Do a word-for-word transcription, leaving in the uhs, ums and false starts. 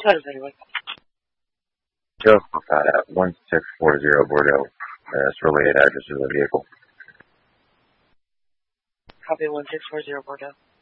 That is anyone. Joe, uh, one six four zero Bordeaux. Uh, it's related address of the vehicle. Copy one six four zero Bordeaux.